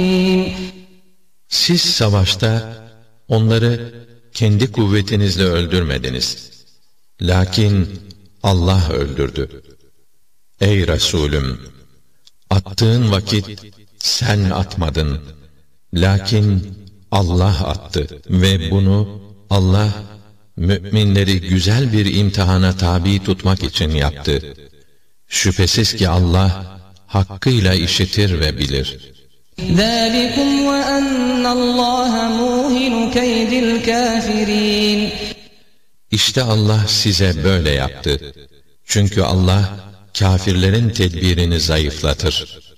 Siz savaşta onları kendi kuvvetinizle öldürmediniz. Lakin Allah öldürdü. Ey Resulüm! Attığın vakit sen atmadın. Lakin Allah attı ve bunu Allah müminleri güzel bir imtihana tabi tutmak için yaptı. Şüphesiz ki Allah hakkıyla işitir ve bilir. ذَٰلِكُمْ وَأَنَّ اللّٰهَ مُوهِنُ كَيْدِ الْكَافِرِينَ İşte Allah size böyle yaptı. Çünkü Allah kâfirlerin tedbirini zayıflatır.